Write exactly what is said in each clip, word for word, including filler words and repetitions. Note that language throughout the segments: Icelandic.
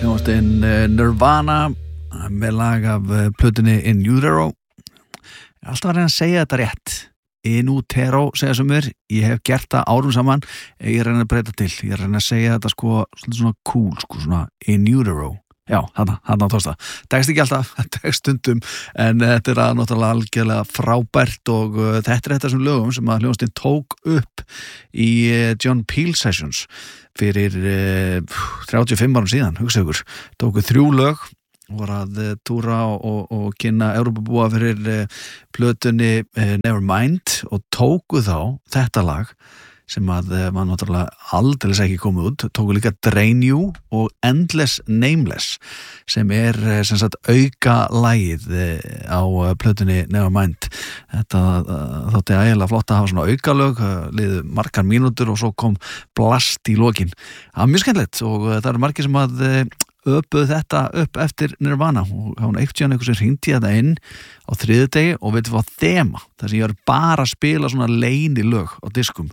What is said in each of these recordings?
hljómsveitin Nirvana með lag af plötunni In Utero. Ég er alltaf að reyna að segja þetta rétt. In Utero, segja sem mér. Ég hef gert það árum saman. Ég er að reyna að breyta til. Ég er að reyna að segja þetta sko svona cool, sko svona In Utero. Já, hann hann tókst það. Tekst ekki alltaf, tekst stundum, en þetta er að náttúrulega algjörlega frábært og uh, þetta er þetta sem lögum sem að hljómsveitin tók upp í uh, John Peel Sessions fyrir uh, þrjátíu og fimm árum síðan, hugsa ykkur. Tóku þrjú lög, voru að uh, túra og, og, og kynna Evrópubúa fyrir uh, plötunni uh, Nevermind og tóku þá þetta lag sem að maður náttúrulega aldrei ekki komið út, tóku líka Drain You og Endless Nameless sem er sem sagt auka lagið á plötunni Nevermind. Þetta þótti ægilega flott að hafa svona aukalög, liðu margar mínútur og svo kom blast í lokin. Það var mjög skemmtilegt og það eru margir sem að öpuð þetta upp eftir Nirvana og hún eitt síðan einhver sem hringdi þetta inn á þriðjudegi og veitum hvað þema, þar sem ég var bara að spila svona leynilög á diskum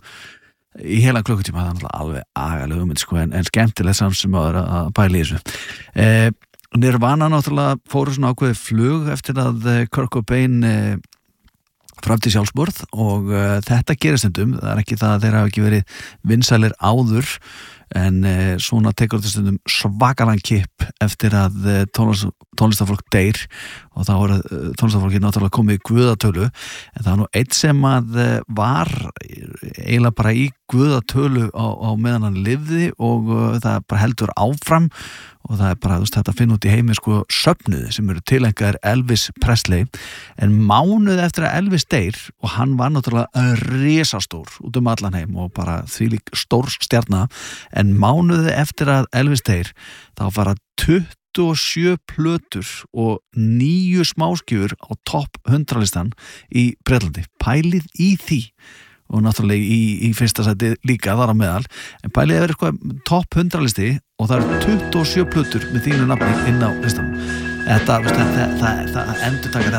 í heila klukkutíma. Það er alveg agalega hugmynd sko, en, en skemmtilegt samt sem áður að pæla í þessu. Eh, Nirvana náttúrulega fóru svona ákveðið flug eftir að Kurt Cobain eh, framti sjálfsmorð og eh, þetta gerist stundum. Það er ekki það að þeir hafa ekki verið vinsælir áður en eh, svona tekur þetta stundum svakalan kipp eftir að eh, tónlist, tónlistafólk deyr og þá er eh, tónlistafólki náttúrulega komið í guðatölu, en það er nú eitt sem að eh, var eiginlega bara í guðatölu á, á meðan hann lifði og uh, það bara heldur áfram og það er bara, þú veist, þetta að finna út í heimi sko söfnuði sem eru tilengaðir Elvis Presley, en mánuð eftir að Elvis deyr og hann var náttúrulega risastór út um allan heim og bara þvílík stór stjarna, en mánuði eftir að Elvis deyr þá fara tuttugu og sjö plötur og níu smáskjur á topp hundralistan í Bretlandi. Pælið í því og náttúrulega í, í fyrsta sæti líka þar á meðal, en pælið er eitthvað topp hundralisti og það eru tuttugu og sjö plötur með þínu nafni inn á listanum. Þetta, það, það, það, það endur taka